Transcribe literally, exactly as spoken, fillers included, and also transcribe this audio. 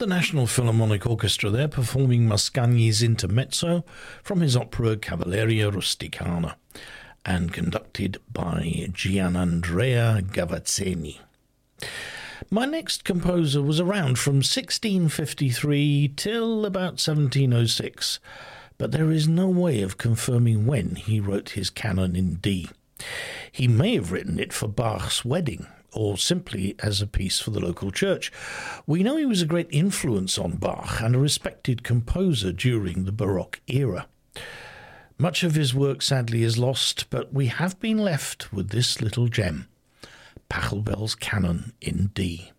The National Philharmonic Orchestra there performing Mascagni's Intermezzo from his opera Cavalleria Rusticana, and conducted by Gianandrea Gavazzeni. My next composer was around from sixteen fifty-three till about seventeen oh six, but there is no way of confirming when he wrote his canon in D. He may have written it for Bach's wedding, or simply as a piece for the local church. We know he was a great influence on Bach and a respected composer during the Baroque era. Much of his work sadly is lost, but we have been left with this little gem, Pachelbel's Canon in D.